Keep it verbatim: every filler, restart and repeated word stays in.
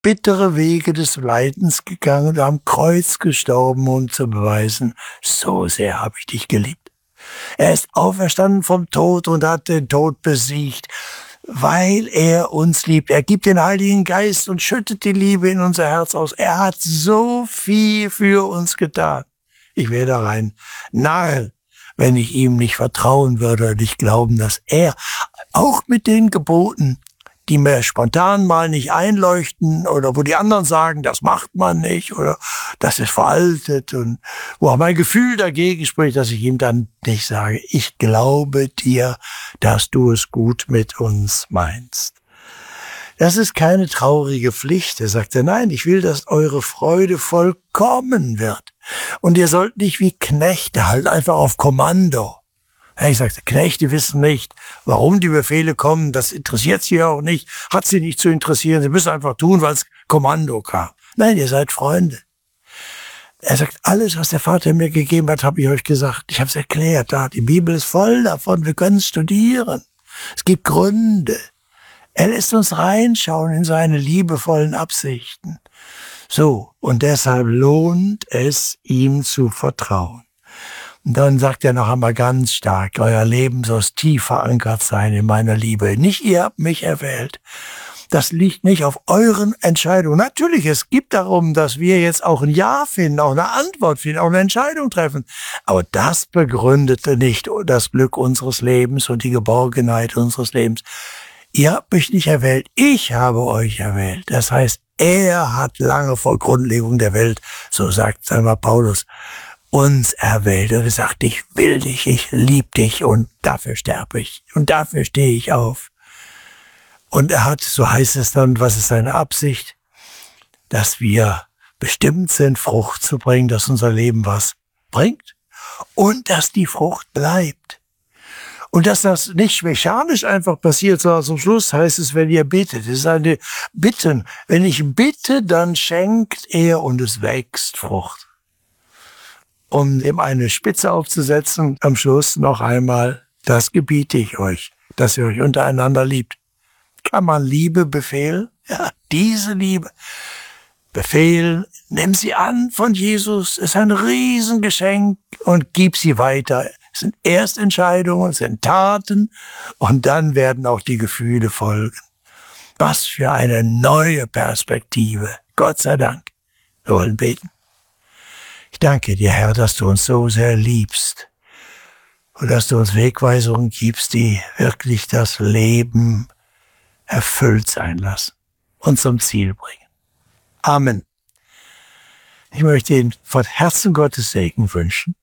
bittere Wege des Leidens gegangen und am Kreuz gestorben, um zu beweisen, so sehr habe ich dich geliebt. Er ist auferstanden vom Tod und hat den Tod besiegt, weil er uns liebt. Er gibt den Heiligen Geist und schüttet die Liebe in unser Herz aus. Er hat so viel für uns getan. Ich wäre da rein nahe, wenn ich ihm nicht vertrauen würde und nicht glauben, dass er auch mit den Geboten, die mir spontan mal nicht einleuchten oder wo die anderen sagen, das macht man nicht oder das ist veraltet und wo auch mein Gefühl dagegen spricht, dass ich ihm dann nicht sage, ich glaube dir, dass du es gut mit uns meinst. Das ist keine traurige Pflicht. Er sagte, nein, ich will, dass eure Freude vollkommen wird. Und ihr sollt nicht wie Knechte, halt einfach auf Kommando. Ich sagte, Knechte wissen nicht, warum die Befehle kommen, das interessiert sie auch nicht, hat sie nicht zu interessieren, sie müssen einfach tun, weil es Kommando kam. Nein, ihr seid Freunde. Er sagt, alles, was der Vater mir gegeben hat, habe ich euch gesagt. Ich habe es erklärt, da die Bibel ist voll davon, wir können studieren. Es gibt Gründe. Er lässt uns reinschauen in seine liebevollen Absichten. So, und deshalb lohnt es, ihm zu vertrauen. Und dann sagt er noch einmal ganz stark, euer Leben soll tief verankert sein in meiner Liebe. Nicht ihr habt mich erwählt. Das liegt nicht auf euren Entscheidungen. Natürlich, es gibt darum, dass wir jetzt auch ein Ja finden, auch eine Antwort finden, auch eine Entscheidung treffen. Aber das begründete nicht das Glück unseres Lebens und die Geborgenheit unseres Lebens. Ihr habt mich nicht erwählt, ich habe euch erwählt. Das heißt, er hat lange vor Grundlegung der Welt, so sagt einmal Paulus, uns erwählt und gesagt, ich will dich, ich lieb dich und dafür sterbe ich und dafür stehe ich auf. Und er hat, so heißt es dann, was ist seine Absicht, dass wir bestimmt sind, Frucht zu bringen, dass unser Leben was bringt und dass die Frucht bleibt. Und dass das nicht mechanisch einfach passiert, sondern zum Schluss heißt es, wenn ihr bittet. Es ist eine Bitten. Wenn ich bitte, dann schenkt er und es wächst Frucht. Um ihm eine Spitze aufzusetzen, am Schluss noch einmal, das gebiete ich euch, dass ihr euch untereinander liebt. Kann man Liebe befehlen? Ja, diese Liebe. Befehlen, nimm sie an von Jesus, ist ein Riesengeschenk und gib sie weiter. Es sind Erstentscheidungen, es sind Taten und dann werden auch die Gefühle folgen. Was für eine neue Perspektive. Gott sei Dank. Wir wollen beten. Ich danke dir, Herr, dass du uns so sehr liebst und dass du uns Wegweisungen gibst, die wirklich das Leben erfüllt sein lassen und zum Ziel bringen. Amen. Ich möchte Ihnen von Herzen Gottes Segen wünschen